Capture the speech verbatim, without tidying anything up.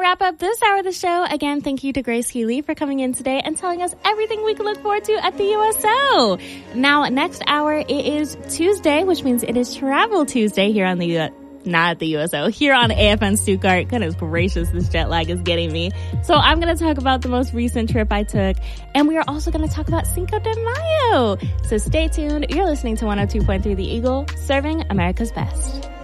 wrap up this hour of the show. Again, thank you to Grace Healy for coming in today and telling us everything we can look forward to at the U S O. Now, next hour, it is Tuesday, which means it is Travel Tuesday here on the U S Not at the U S O, here on A F N Stuttgart. Goodness gracious, this jet lag is getting me. So I'm going to talk about the most recent trip I took, and we are also going to talk about Cinco de Mayo. So stay tuned. You're listening to one oh two point three The Eagle, serving America's best.